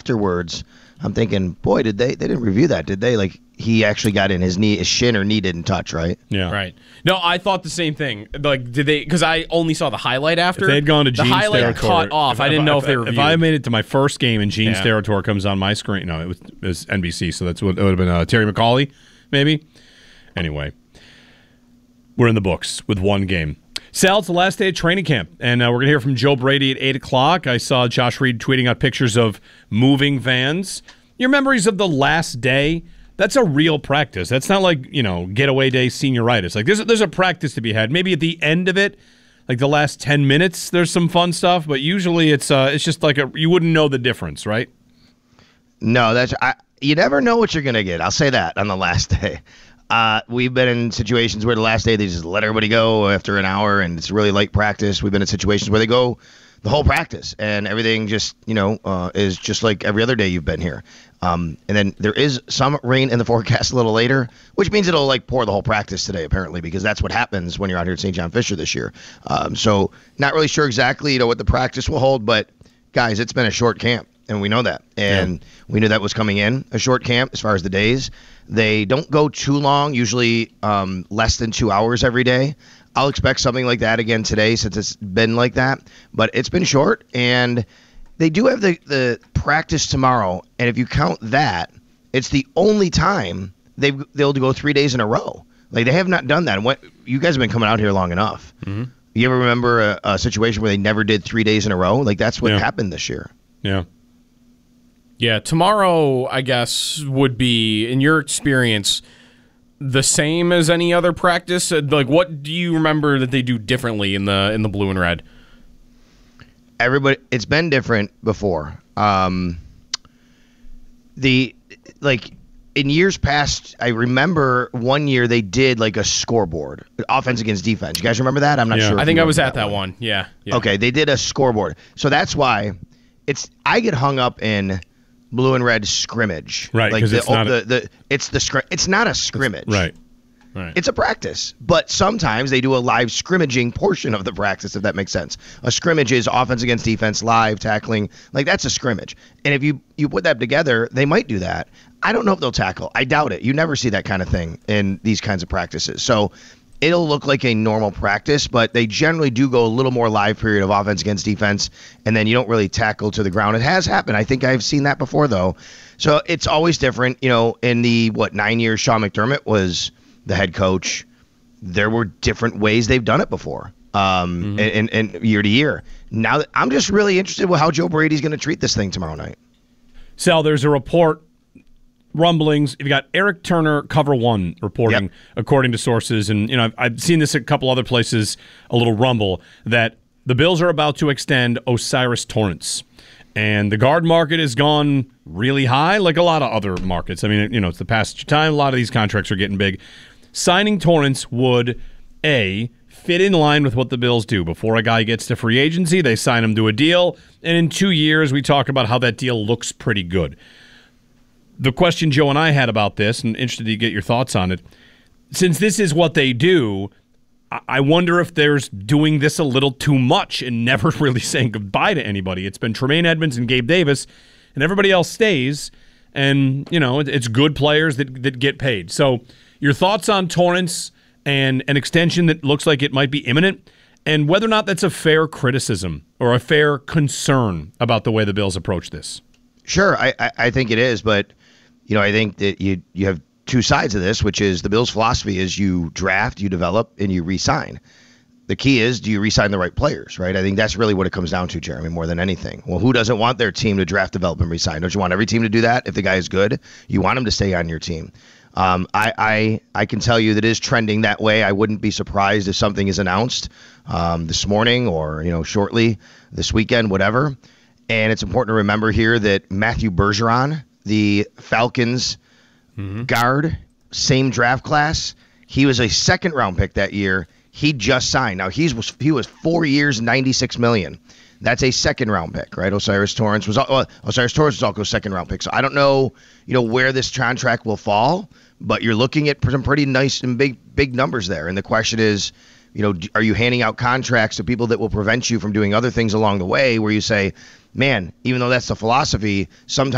afterwards, I'm thinking, boy, they didn't review that, did they? Like, he actually got in his shin or knee didn't touch, right? Yeah. Right. No, I thought the same thing. Like, did they? Because I only saw the highlight after. If they had gone to the Gene's highlight territory, cut off. I didn't know if they reviewed. If I made it to my first game and Gene's Yeah. territory comes on my screen, no, it was NBC, so that's what it would have been. Terry McAuley, maybe. Anyway, we're in the books with one game. Sal, it's the last day of training camp, and we're going to hear from Joe Brady at 8 o'clock. I saw Josh Reed tweeting out pictures of moving vans. Your memories of the last day, that's a real practice. That's not like, getaway day senioritis. Like, there's a practice to be had. Maybe at the end of it, like the last 10 minutes, there's some fun stuff, but usually it's just like you wouldn't know the difference, right? No, you never know what you're going to get. I'll say that on the last day. We've been in situations where the last day they just let everybody go after an hour, and it's really light practice. We've been in situations where they go the whole practice, and everything just, is just like every other day you've been here. And then there is some rain in the forecast a little later, which means it'll pour the whole practice today, apparently, because that's what happens when you're out here at St. John Fisher this year. So not really sure exactly, what the practice will hold, but guys, it's been a short camp, and we know that. And we knew that was coming in, a short camp as far as the days. They don't go too long, usually less than 2 hours every day. I'll expect something like that again today since it's been like that. But it's been short, and they do have the practice tomorrow. And if you count that, it's the only time they'll go 3 days in a row. Like, they have not done that. You guys have been coming out here long enough. Mm-hmm. You ever remember a situation where they never did 3 days in a row? Like, that's what happened this year. Yeah. Yeah, tomorrow, I guess, would be, in your experience, the same as any other practice? Like, what do you remember that they do differently in the blue and red? It's been different before. In years past, I remember one year they did a scoreboard, offense against defense. You guys remember that? I'm not sure. I think I was at that one. Yeah. Okay, they did a scoreboard. So that's why I get hung up in blue and red scrimmage. Right, because it's not a scrimmage. Right. It's a practice, but sometimes they do a live scrimmaging portion of the practice, if that makes sense. A scrimmage is offense against defense, live tackling. That's a scrimmage. And if you put that together, they might do that. I don't know if they'll tackle. I doubt it. You never see that kind of thing in these kinds of practices. So it'll look like a normal practice, but they generally do go a little more live period of offense against defense, and then you don't really tackle to the ground. It has happened. I think I've seen that before, though. So it's always different. In the, 9 years Sean McDermott was the head coach, there were different ways they've done it before, and year to year. Now, I'm just really interested with how Joe Brady's going to treat this thing tomorrow night. Sal, there's a report, rumblings. You've got Eric Turner, Cover One, reporting, according to sources, and I've seen this a couple other places, a little rumble, that the Bills are about to extend O'Cyrus Torrence. And the guard market has gone really high, like a lot of other markets. I mean, it's the passage of time. A lot of these contracts are getting big. Signing Torrence would, A, fit in line with what the Bills do. Before a guy gets to free agency, they sign him to a deal, and in 2 years, we talk about how that deal looks pretty good. The question Joe and I had about this, and interested to get your thoughts on it, since this is what they do, I wonder if there's doing this a little too much and never really saying goodbye to anybody. It's been Tremaine Edmonds and Gabe Davis, and everybody else stays, and, it's good players that get paid. So your thoughts on Torrence and an extension that looks like it might be imminent, and whether or not that's a fair criticism or a fair concern about the way the Bills approach this? Sure, I think it is, but I think that you have two sides of this, which is the Bills' philosophy is you draft, you develop, and you re-sign. The key is, do you re-sign the right players, right? I think that's really what it comes down to, Jeremy, more than anything. Well, who doesn't want their team to draft, develop, and re-sign? Don't you want every team to do that? If the guy is good, you want him to stay on your team. I can tell you that it is trending that way. I wouldn't be surprised if something is announced this morning or shortly this weekend, whatever. And it's important to remember here that Matthew Bergeron, the Falcons guard, same draft class. He was a second-round pick that year. He just signed. Now, he was 4 years, $96 million. That's a second-round pick, right? O'Cyrus Torrence was also a second-round pick. So I don't know, where this contract will fall, but you're looking at some pretty nice and big numbers there. And the question is, are you handing out contracts to people that will prevent you from doing other things along the way where you say, man, even though that's the philosophy, sometimes